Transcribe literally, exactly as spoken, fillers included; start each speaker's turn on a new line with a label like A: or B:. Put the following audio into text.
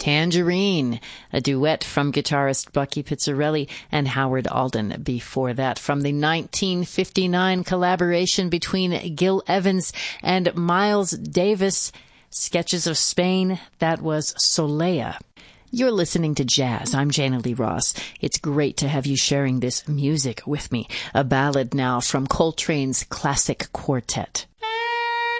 A: Tangerine, a duet from guitarist Bucky Pizzarelli and Howard Alden. Before that, from the nineteen fifty-nine collaboration between Gil Evans and Miles Davis, Sketches of Spain, that was Solea. You're listening to Jazz. I'm Jana Lee Ross. It's great to have you sharing this music with me. A ballad now from Coltrane's Classic Quartet.